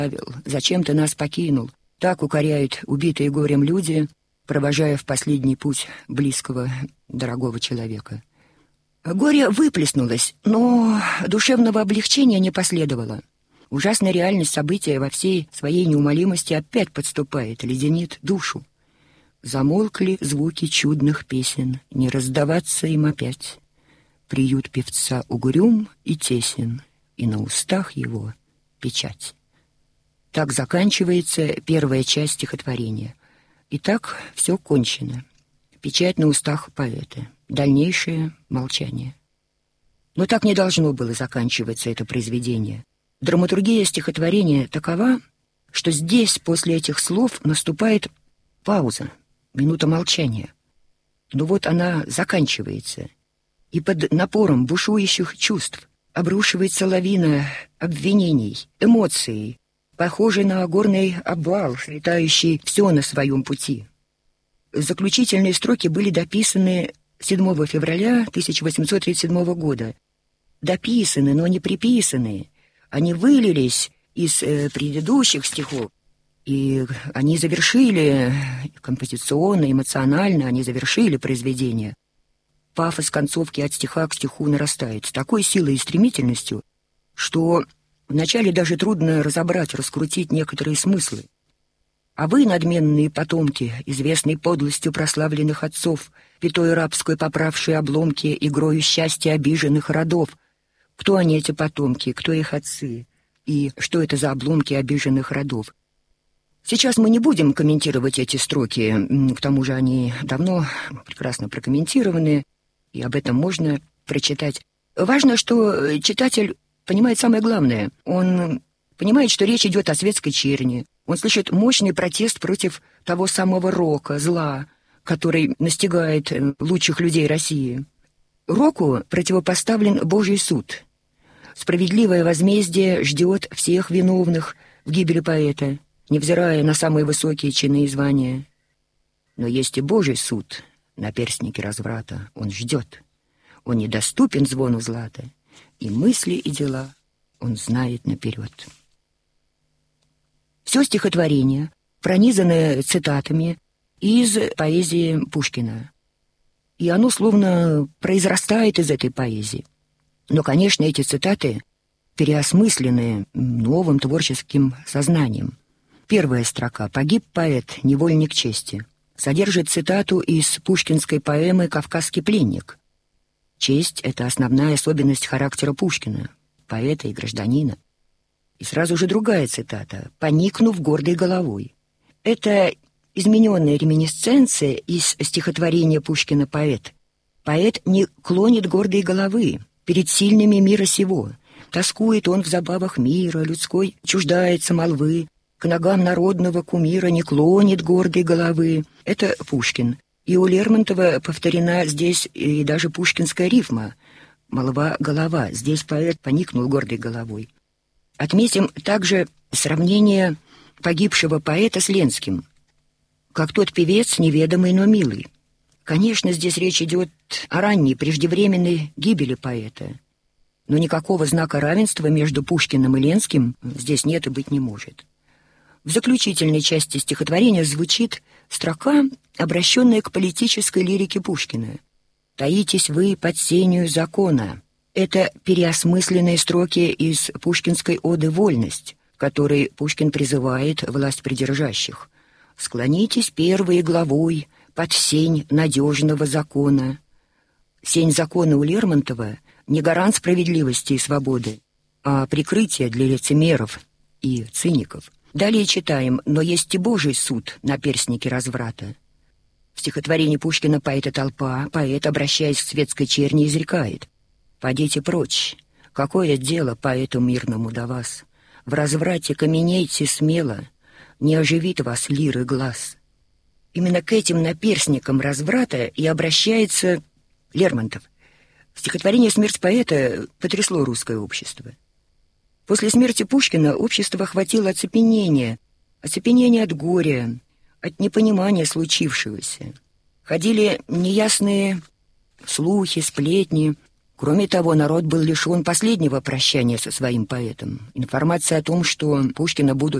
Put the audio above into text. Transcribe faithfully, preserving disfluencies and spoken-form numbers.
Зачем ты нас покинул? Так укоряют убитые горем люди, провожая в последний путь близкого, дорогого человека. Горе выплеснулось, но душевного облегчения не последовало. Ужасная реальность события во всей своей неумолимости опять подступает, леденит душу. Замолкли звуки чудных песен, не раздаваться им опять. Приют певца угрюм и тесен, и на устах его печать. Так заканчивается первая часть стихотворения. И так все кончено. Печать на устах поэта. Дальнейшее молчание. Но так не должно было заканчиваться это произведение. Драматургия стихотворения такова, что здесь после этих слов наступает пауза, минута молчания. Но вот она заканчивается, и под напором бушующих чувств обрушивается лавина обвинений, эмоций, похожий на горный обвал, сметающий все на своем пути. Заключительные строки были дописаны седьмого февраля тысяча восемьсот тридцать седьмого года. Дописаны, но не приписаны. Они вылились из э, предыдущих стихов, и они завершили композиционно, эмоционально, они завершили произведение. Пафос концовки от стиха к стиху нарастает с такой силой и стремительностью, что вначале даже трудно разобрать, раскрутить некоторые смыслы. А вы, надменные потомки, известные подлостью прославленных отцов, пятой рабской поправшие обломки игрою счастья обиженных родов, кто они, эти потомки, кто их отцы, и что это за обломки обиженных родов? Сейчас мы не будем комментировать эти строки, к тому же они давно прекрасно прокомментированы, и об этом можно прочитать. Важно, что читатель понимает самое главное. Он понимает, что речь идет о светской черни. Он слышит мощный протест против того самого рока, зла, который настигает лучших людей России. Року противопоставлен Божий суд. Справедливое возмездие ждет всех виновных в гибели поэта, невзирая на самые высокие чины и звания. Но есть и Божий суд на перстнике разврата. Он ждет. Он недоступен звону злата, и мысли, и дела он знает наперед. Все стихотворение пронизано цитатами из поэзии Пушкина, и оно словно произрастает из этой поэзии. Но, конечно, эти цитаты переосмыслены новым творческим сознанием. Первая строка «Погиб поэт, невольник чести» содержит цитату из пушкинской поэмы «Кавказский пленник». Честь — это основная особенность характера Пушкина, поэта и гражданина. И сразу же другая цитата «Поникнув гордой головой». Это измененная реминисценция из стихотворения Пушкина «Поэт». Поэт не клонит гордой головы перед сильными мира сего. Тоскует он в забавах мира людской, чуждается молвы, к ногам народного кумира не клонит гордой головы. Это Пушкин. И у Лермонтова повторена здесь и даже пушкинская рифма «Молва голова». Здесь поэт поникнул гордой головой. Отметим также сравнение погибшего поэта с Ленским, как тот певец неведомый, но милый. Конечно, здесь речь идет о ранней, преждевременной гибели поэта, но никакого знака равенства между Пушкиным и Ленским здесь нет и быть не может. В заключительной части стихотворения звучит строка, обращенная к политической лирике Пушкина. «Таитесь вы под сенью закона». Это переосмысленные строки из пушкинской оды «Вольность», которой Пушкин призывает власть придержащих. «Склонитесь первой главой под сень надежного закона». Сень закона у Лермонтова не гарант справедливости и свободы, а прикрытие для лицемеров и циников. Далее читаем «Но есть и Божий суд на перстнике разврата». В стихотворении Пушкина «Поэта толпа» поэт, обращаясь к светской черни, изрекает: «Подите прочь, какое дело поэту мирному до вас? В разврате каменейте смело, не оживит вас лиры глаз». Именно к этим наперстникам разврата и обращается Лермонтов. Стихотворение «Смерть поэта» потрясло русское общество. После смерти Пушкина общество охватило оцепенение, оцепенение от горя, от непонимания случившегося. Ходили неясные слухи, сплетни, Кроме того, народ был лишен последнего прощания со своим поэтом. Информация о том, что Пушкина будут